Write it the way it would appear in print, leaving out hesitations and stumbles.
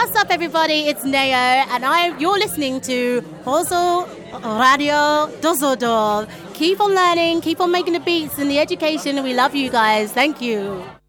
What's up, everybody? It's Neo, and you're listening to Hosel Radio Düsseldorf. Keep on learning, keep on making the beats and the education. We love you guys. Thank you.